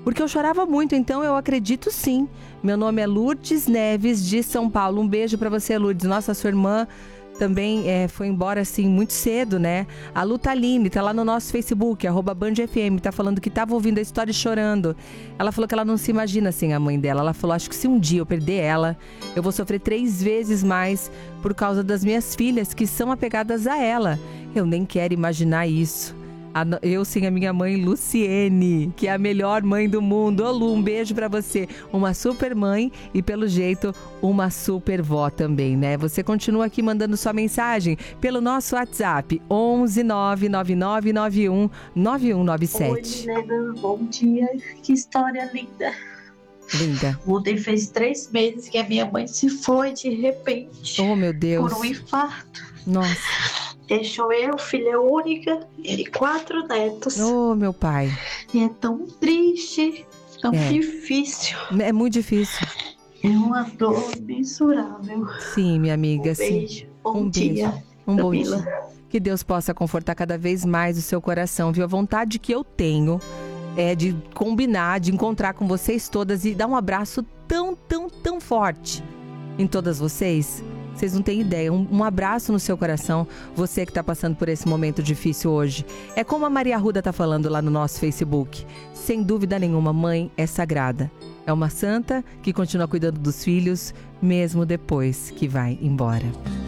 porque eu chorava muito, então eu acredito sim. Meu nome é Lourdes Neves, de São Paulo. Um beijo pra você, Lourdes. Nossa, sua irmã também foi embora assim muito cedo, né? A Lu Taline tá lá no nosso Facebook, @BandFM, tá falando que tava ouvindo a história e chorando. Ela falou que ela não se imagina assim a mãe dela. Ela falou, acho que se um dia eu perder ela, eu vou sofrer 3 vezes mais por causa das minhas filhas que são apegadas a ela. Eu nem quero imaginar isso. Eu sim, a minha mãe Luciene, que é a melhor mãe do mundo. Ô Lu, um beijo pra você. Uma super mãe e, pelo jeito, uma super vó também, né? Você continua aqui mandando sua mensagem pelo nosso WhatsApp 11 99991 9197. Oi, Helena, bom dia. Que história linda. Linda. Ontem fez 3 meses que a minha mãe se foi de repente. Oh, meu Deus. Por um infarto. Nossa. Deixou eu, filha única, e 4 netos. Oh, meu pai. E é tão triste, tão difícil. É muito difícil. É uma dor mensurável. Sim, minha amiga. Um beijo. Sim. Bom dia. Beijo. Bom dia. Que Deus possa confortar cada vez mais o seu coração, viu? A vontade que eu tenho é de combinar, de encontrar com vocês todas e dar um abraço tão, tão, tão forte em todas vocês. Vocês não têm ideia, um abraço no seu coração, você que está passando por esse momento difícil hoje. É como a Maria Arruda está falando lá no nosso Facebook. Sem dúvida nenhuma, mãe é sagrada. É uma santa que continua cuidando dos filhos, mesmo depois que vai embora.